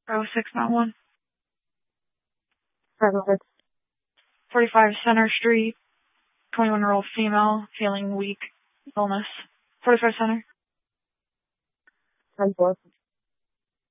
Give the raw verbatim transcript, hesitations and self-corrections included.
oh six nine one. Sorry, go ahead. forty-five Center Street, twenty-one-year-old female, feeling weak, illness. forty-five Center. ten four.